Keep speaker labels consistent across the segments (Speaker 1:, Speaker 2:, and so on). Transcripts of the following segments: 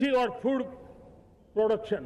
Speaker 1: और food production,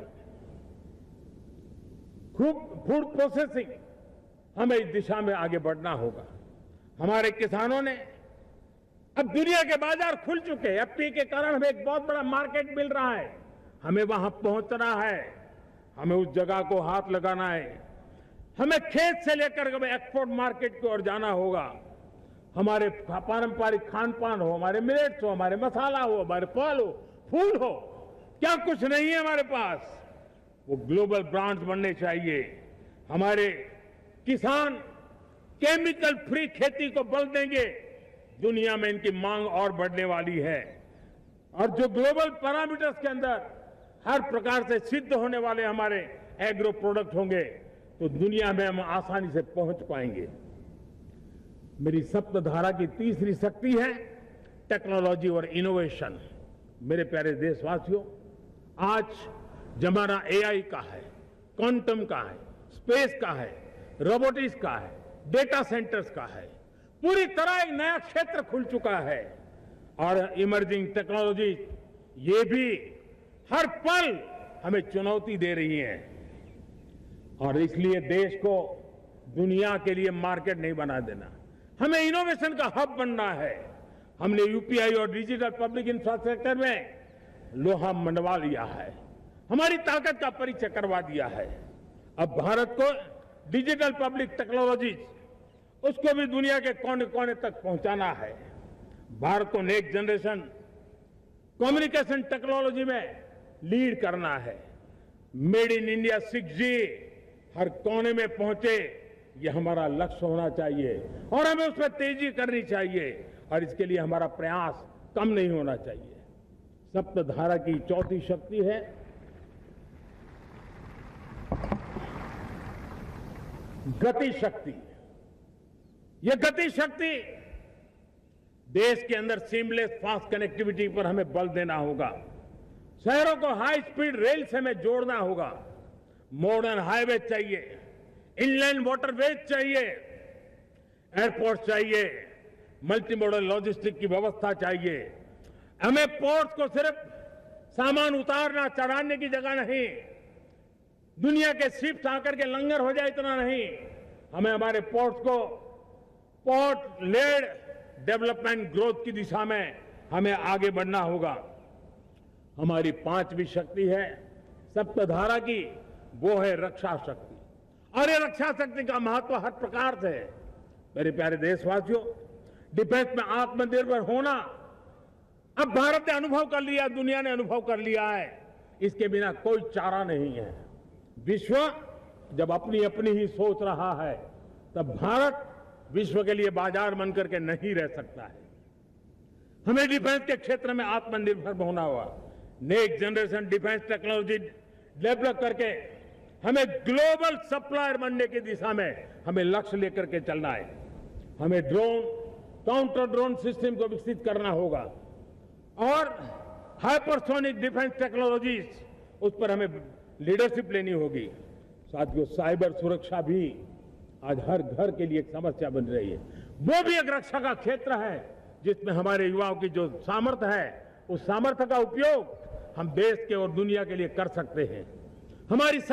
Speaker 1: food processing, हमें इस दिशा में आगे बढ़ना होगा। हमारे किसानों ने अब दुनिया के बाजार खुल चुके हैं। एफपीए के कारण हमें एक बहुत बड़ा मार्केट मिल रहा है। हमें वहां पहुंचना है, हमें उस जगह को हाथ लगाना है। हमें खेत से लेकर एक्सपोर्ट मार्केट की ओर जाना होगा। हमारे पारंपरिक खान पान हो, हमारे मिलेट्स हो, हमारे मसाला हो, हमारे फल हो, फूल हो, क्या कुछ नहीं है हमारे पास, वो ग्लोबल ब्रांड्स बनने चाहिए। हमारे किसान केमिकल फ्री खेती को बल देंगे, दुनिया में इनकी मांग और बढ़ने वाली है। और जो ग्लोबल पैरामीटर्स के अंदर हर प्रकार से सिद्ध होने वाले हमारे एग्रो प्रोडक्ट होंगे तो दुनिया में हम आसानी से पहुंच पाएंगे। मेरी सप्तधारा की तीसरी शक्ति है टेक्नोलॉजी और इनोवेशन। मेरे प्यारे देशवासियों, आज जमाना एआई का है, क्वांटम का है, स्पेस का है, रोबोटिक्स का है, डेटा सेंटर्स का है। पूरी तरह एक नया क्षेत्र खुल चुका है और इमर्जिंग टेक्नोलॉजी ये भी हर पल हमें चुनौती दे रही हैं। और इसलिए देश को दुनिया के लिए मार्केट नहीं बना देना, हमें इनोवेशन का हब बनना है। हमने यूपीआई और डिजिटल पब्लिक इंफ्रास्ट्रक्चर में लोहा मनवा लिया है, हमारी ताकत का परिचय करवा दिया है। अब भारत को डिजिटल पब्लिक टेक्नोलॉजी उसको भी दुनिया के कोने कोने तक पहुंचाना है। भारत को नेक्स्ट जनरेशन कम्युनिकेशन टेक्नोलॉजी में लीड करना है। मेड इन इंडिया 6G हर कोने में पहुंचे, ये हमारा लक्ष्य होना चाहिए और हमें उसमें तेजी करनी चाहिए और इसके लिए हमारा प्रयास कम नहीं होना चाहिए। सप्तधारा की चौथी शक्ति है गति शक्ति। यह गति शक्ति देश के अंदर सीमलेस फास्ट कनेक्टिविटी पर हमें बल देना होगा। शहरों को हाई स्पीड रेल से हमें जोड़ना होगा। मॉडर्न हाईवे चाहिए, इनलैंड वाटरवेज चाहिए, एयरपोर्ट चाहिए, मल्टी मॉडल लॉजिस्टिक की व्यवस्था चाहिए। हमें पोर्ट्स को सिर्फ सामान उतारना चढ़ाने की जगह नहीं, दुनिया के शिप्स आकर के लंगर हो जाए इतना नहीं, हमें हमारे पोर्ट्स को पोर्ट लेड डेवलपमेंट ग्रोथ की दिशा में हमें आगे बढ़ना होगा। हमारी पांचवी शक्ति है सप्तधारा की, वो है रक्षा शक्ति। और ये रक्षा शक्ति का महत्व हर प्रकार से है। मेरे प्यारे देशवासियों, डिफेंस में आत्मनिर्भर होना अब भारत ने अनुभव कर लिया, दुनिया ने अनुभव कर लिया है। इसके बिना कोई चारा नहीं है। विश्व जब अपनी अपनी ही सोच रहा है तब भारत विश्व के लिए बाजार बन करके नहीं रह सकता है। हमें डिफेंस के क्षेत्र में आत्मनिर्भर होना होगा। Next generation defence technology develop करके हमें ग्लोबल सप्लायर बनने की दिशा में हमें लक्ष्य लेकर के चलना है। हमें ड्रोन, काउंटर ड्रोन सिस्टम को विकसित करना होगा और हाइपरसोनिक डिफेंस टेक्नोलॉजीज, उस पर हमें लीडरशिप लेनी होगी। साथियों, साइबर सुरक्षा भी आज हर घर के लिए एक समस्या बन रही है। वो भी एक रक्षा का क्षेत्र है जिसमें हमारे युवाओं की जो सामर्थ्य है, उस सामर्थ्य का उपयोग हम देश के और दुनिया के लिए कर सकते हैं। हमारी